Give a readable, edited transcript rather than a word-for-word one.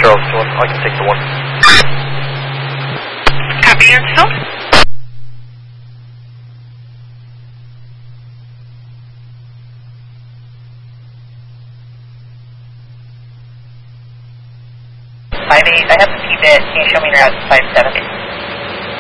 Charles 2, I can take the 1. Copy, Ansel. I have the P-bit. Can you show me your route 570?